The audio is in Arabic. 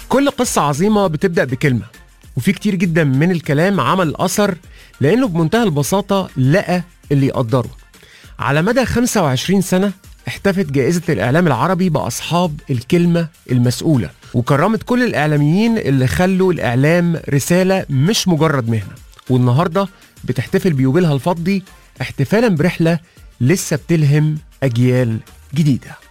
كل قصة عظيمة بتبدأ بكلمة، وفي كتير جدا من الكلام عمل أثر لأنه بمنتهى البساطة لقى اللي يقدره. على مدى 25 سنة احتفت جائزة الإعلام العربي بأصحاب الكلمة المسؤولة، وكرمت كل الإعلاميين اللي خلوا الإعلام رسالة مش مجرد مهنة. والنهاردة بتحتفل بيوبيلها الفضي احتفالا برحلة لسه بتلهم أجيال جديدة.